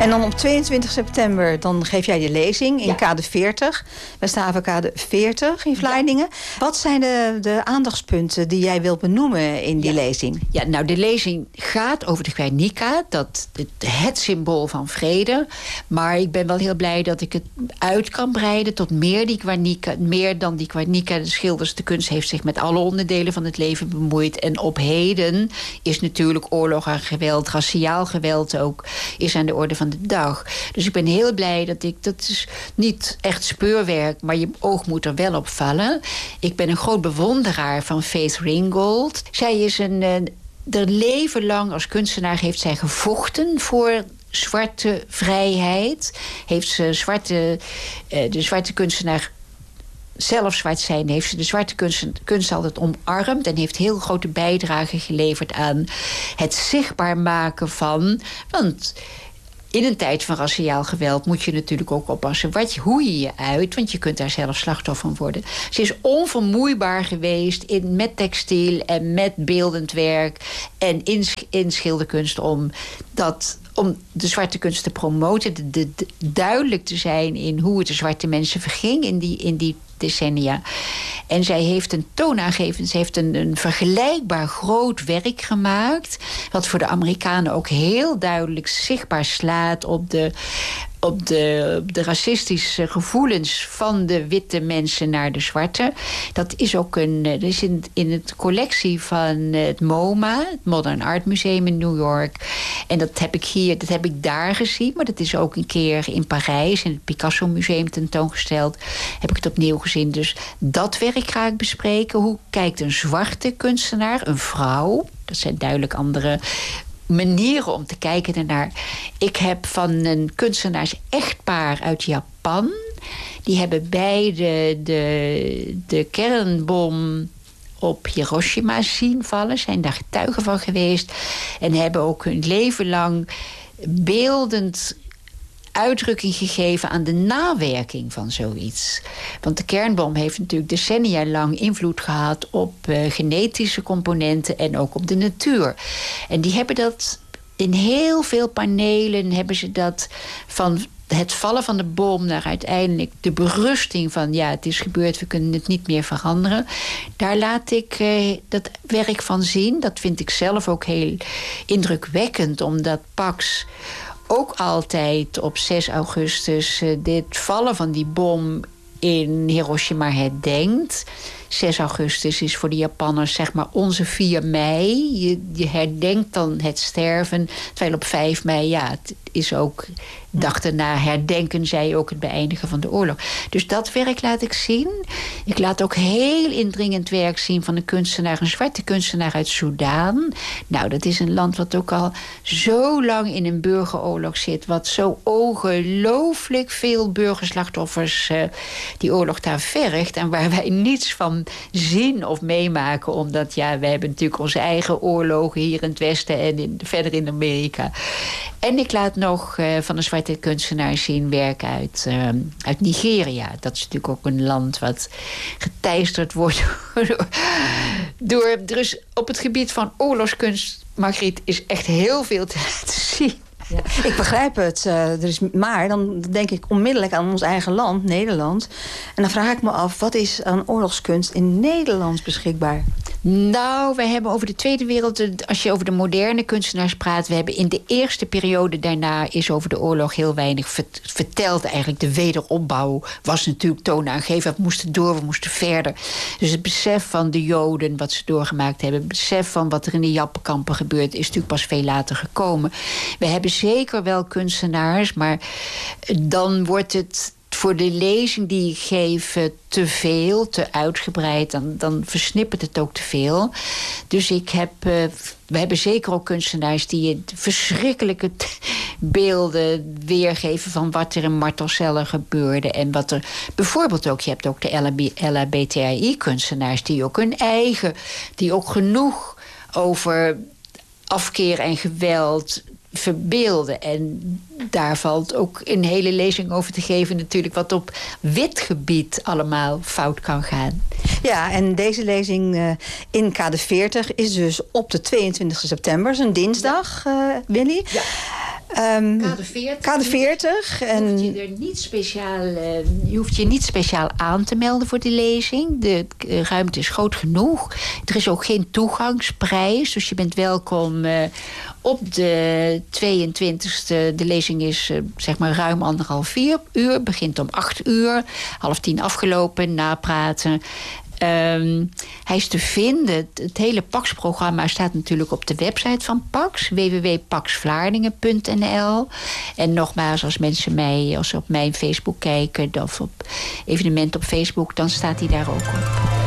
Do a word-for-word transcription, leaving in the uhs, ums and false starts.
En dan op tweeëntwintig september dan geef jij de lezing in ja. kade veertig. Westhavenkade veertig in Vlaardingen. Ja. Wat zijn de, de aandachtspunten die jij wilt benoemen in die ja. lezing? Ja, nou de lezing gaat over de Guernica. Dat het, het symbool van vrede. Maar ik ben wel heel blij dat ik het uit kan breiden tot meer, die Guernica, meer dan die Guernica. De schilders, de kunst heeft zich met alle onderdelen van het leven bemoeid. En op heden is natuurlijk oorlog en geweld, raciaal geweld ook, is aan de orde van de dag. Dus ik ben heel blij dat ik, dat is niet echt speurwerk, maar je oog moet er wel op vallen. Ik ben een groot bewonderaar van Faith Ringgold. Zij is een, haar leven lang als kunstenaar heeft zij gevochten voor zwarte vrijheid. Heeft ze zwarte, de zwarte kunstenaar zelf zwart zijn, heeft ze de zwarte kunst, kunst altijd omarmd en heeft heel grote bijdrage geleverd aan het zichtbaar maken van, want in een tijd van raciaal geweld moet je natuurlijk ook oppassen wat, hoe je je uit, want je kunt daar zelf slachtoffer van worden. Ze is onvermoeibaar geweest in, met textiel en met beeldend werk en in, in schilderkunst om dat, om de zwarte kunst te promoten, de, de, de, duidelijk te zijn in hoe het de zwarte mensen verging in die, in die decennia. En zij heeft een toonaangevend, ze heeft een, een vergelijkbaar groot werk gemaakt, wat voor de Amerikanen ook heel duidelijk zichtbaar slaat op de, op de, op de racistische gevoelens van de witte mensen naar de zwarte. Dat is ook een, dat is in, in het collectie van het MoMA, het Modern Art Museum in New York. En dat heb ik hier, dat heb ik daar gezien, maar dat is ook een keer in Parijs in het Picasso Museum tentoongesteld. Heb ik het opnieuw gezien. Dus dat werk ga ik bespreken. Hoe kijkt een zwarte kunstenaar, een vrouw? Dat zijn duidelijk andere manieren om te kijken ernaar. Ik heb van een kunstenaars-echtpaar uit Japan. Die hebben beide de, de kernbom op Hiroshima zien vallen. Zijn daar getuigen van geweest. En hebben ook hun leven lang beeldend uitdrukking gegeven aan de nawerking van zoiets. Want de kernbom heeft natuurlijk decennia lang invloed gehad op uh, genetische componenten en ook op de natuur. En die hebben dat in heel veel panelen hebben ze dat van het vallen van de bom naar uiteindelijk de berusting van ja, het is gebeurd, we kunnen het niet meer veranderen. Daar laat ik uh, dat werk van zien. Dat vind ik zelf ook heel indrukwekkend, omdat Pax ook altijd op zes augustus uh, dit vallen van die bom in Hiroshima herdenkt. zes augustus is voor de Japanners zeg maar onze vier mei. Je, je herdenkt dan het sterven. Terwijl op vijf mei, ja, het is ook dag daarna herdenken zij ook het beëindigen van de oorlog. Dus dat werk laat ik zien. Ik laat ook heel indringend werk zien van een kunstenaar, een zwarte kunstenaar uit Soedan. Nou, dat is een land wat ook al zo lang in een burgeroorlog zit, wat zo ongelooflijk veel burgerslachtoffers uh, die oorlog daar vergt en waar wij niets van zien of meemaken, omdat ja, wij hebben natuurlijk onze eigen oorlogen hier in het Westen en in, verder in Amerika. En ik laat nog uh, van een zwarte kunstenaar zien werk uit, uh, uit Nigeria. Dat is natuurlijk ook een land wat geteisterd wordt door, door... Dus op het gebied van oorlogskunst, Margriet, is echt heel veel te laten zien. Ja, ik begrijp het. Uh, er is, maar dan denk ik onmiddellijk aan ons eigen land, Nederland. En dan vraag ik me af, wat is aan oorlogskunst in Nederland beschikbaar? Nou, we hebben over de Tweede Wereld, als je over de moderne kunstenaars praat, we hebben in de eerste periode daarna is over de oorlog heel weinig verteld. Eigenlijk de wederopbouw was natuurlijk toonaangevend. We moesten door, we moesten verder. Dus het besef van de Joden, wat ze doorgemaakt hebben, het besef van wat er in de Jappenkampen gebeurt, is natuurlijk pas veel later gekomen. We hebben zeker wel kunstenaars, maar dan wordt het voor de lezing die ik geef te veel, te uitgebreid. Dan, dan versnippert het ook te veel. Dus ik heb, uh, we hebben zeker ook kunstenaars die verschrikkelijke beelden weergeven van wat er in martelcellen gebeurde. En wat er bijvoorbeeld ook, je hebt ook de L H B T I kunstenaars die ook hun eigen, die ook genoeg over afkeer en geweld verbeelden. En daar valt ook een hele lezing over te geven natuurlijk, wat op wit gebied allemaal fout kan gaan. Ja, en deze lezing uh, in kade veertig is dus op de tweeëntwintigste september, is een dinsdag, uh, Willy. Ja. Um, Kade veertig. Kade veertig. En... Je, er niet speciaal, uh, je hoeft je niet speciaal aan te melden voor de lezing. De uh, ruimte is groot genoeg. Er is ook geen toegangsprijs. Dus je bent welkom uh, op de tweeëntwintigste. De lezing is uh, zeg maar ruim anderhalf uur. Begint om acht uur. Half tien afgelopen, napraten. Um, hij is te vinden. Het, het hele Pax-programma staat natuurlijk op de website van Pax. w w w punt pax vlaardingen punt n l. En nogmaals, als mensen mij, als ze op mijn Facebook kijken... of op evenementen op Facebook, dan staat hij daar ook op.